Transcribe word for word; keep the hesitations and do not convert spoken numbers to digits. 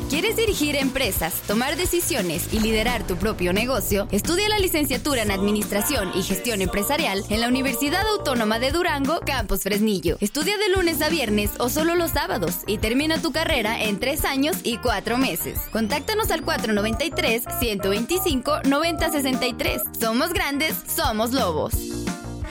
¿Quieres dirigir empresas, tomar decisiones y liderar tu propio negocio? Estudia la licenciatura en Administración y Gestión Empresarial en la Universidad Autónoma de Durango, Campus Fresnillo. Estudia de lunes a viernes o solo los sábados y termina tu carrera en tres años y cuatro meses. Contáctanos al cuatro noventa y tres, ciento veinticinco, noventa sesenta y tres. Somos grandes, somos lobos.